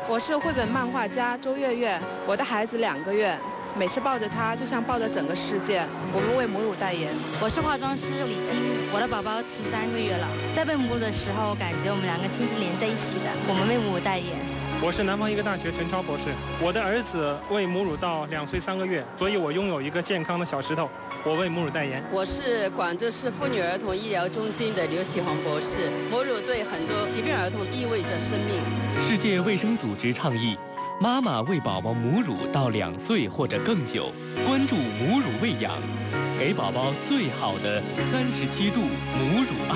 我是绘本漫画家周月月，我的孩子2个月，每次抱着他就像抱着整个世界。我们为母乳代言。 我是化妆师李晶，我的宝宝13个月了，在喂母乳的时候，感觉我们2个心是连在一起的。我们为母乳代言。 我是南方医科大学陈超博士，我的儿子喂母乳到2岁3个月，所以我拥有一个健康的小石头。我为母乳代言。 我是广州市妇女儿童医疗中心的刘启红博士。母乳对很多疾病儿童意味着生命。 世界卫生组织倡议，妈妈喂宝宝母乳到2岁或者更久，关注母乳喂养，给宝宝最好的37度母乳爱。